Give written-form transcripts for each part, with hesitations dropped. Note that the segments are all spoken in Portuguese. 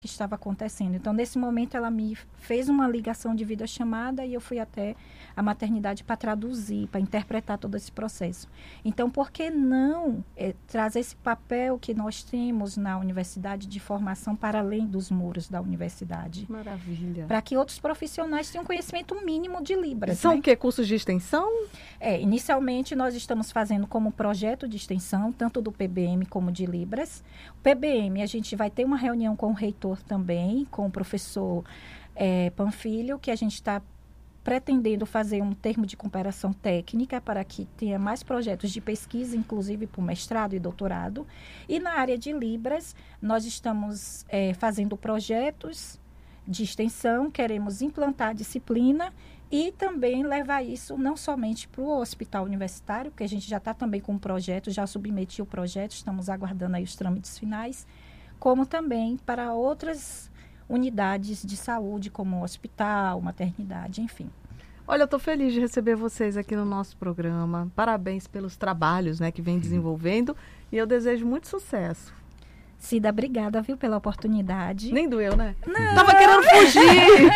que estava acontecendo. Então, nesse momento, ela me fez uma ligação de videochamada e eu fui até a maternidade para traduzir, para interpretar todo esse processo. Então, por que não trazer esse papel que nós temos na universidade de formação para além dos muros da universidade? Maravilha. Para que outros profissionais tenham conhecimento mínimo de Libras. São né? o quê? Cursos de extensão? Inicialmente, nós estamos fazendo como projeto de extensão, tanto do PBM como de Libras. O PBM, a gente vai ter uma reunião com o reitor também, com o professor Panfilho, que a gente está pretendendo fazer um termo de cooperação técnica para que tenha mais projetos de pesquisa, inclusive para o mestrado e doutorado. E na área de Libras, nós estamos fazendo projetos de extensão, queremos implantar a disciplina e também levar isso não somente para o hospital universitário, porque a gente já está também com um projeto, já submetiu o projeto, estamos aguardando aí os trâmites finais, como também para outras unidades de saúde, como hospital, maternidade, enfim. Olha, eu estou feliz de receber vocês aqui no nosso programa. Parabéns pelos trabalhos, né, que vem desenvolvendo e eu desejo muito sucesso. Cida, obrigada, viu, pela oportunidade. Nem doeu, né? Não. Tava querendo fugir.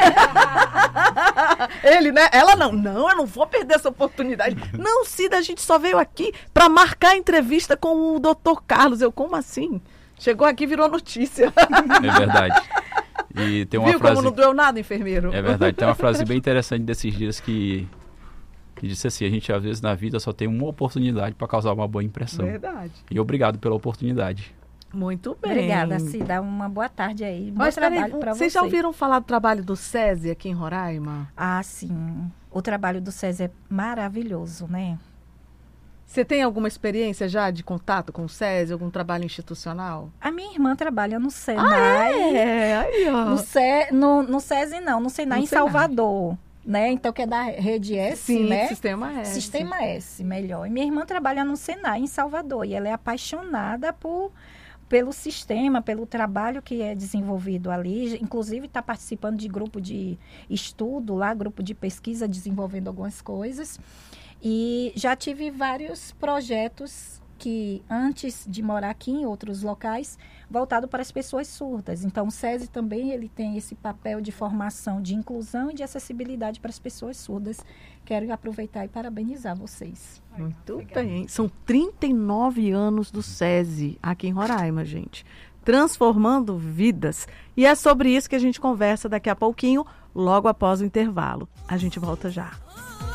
Ele, né? Ela não. Não, eu não vou perder essa oportunidade. Não, Cida, a gente só veio aqui para marcar a entrevista com o Dr. Carlos. Eu, como assim? Chegou aqui e virou notícia. É verdade. E tem uma Viu frase... como não doeu nada, enfermeiro? É verdade. Tem uma frase bem interessante desses dias que disse assim, a gente às vezes na vida só tem uma oportunidade para causar uma boa impressão. Verdade. E obrigado pela oportunidade. Muito bem. Obrigada, Cida. Uma boa tarde aí. Bom Mas trabalho para vocês já ouviram falar do trabalho do SESI aqui em Roraima? Ah, sim. O trabalho do SESI é maravilhoso, né? Você tem alguma experiência já de contato com o SESI, algum trabalho institucional? A minha irmã trabalha no Senai. Aí, ó. No SESI não, no Senai em Salvador. Né? Então, que é da Rede S, sim, né? Sistema S. Sistema S, melhor. E minha irmã trabalha no Senai em Salvador. E ela é apaixonada pelo sistema, pelo trabalho que é desenvolvido ali. Inclusive, está participando de grupo de estudo lá, grupo de pesquisa, desenvolvendo algumas coisas. E já tive vários projetos que, antes de morar aqui em outros locais, voltado para as pessoas surdas. Então, o SESI também ele tem esse papel de formação, de inclusão e de acessibilidade para as pessoas surdas. Quero aproveitar e parabenizar vocês. Muito bem. São 39 anos do SESI aqui em Roraima, gente. Transformando vidas. E é sobre isso que a gente conversa daqui a pouquinho, logo após o intervalo. A gente volta já.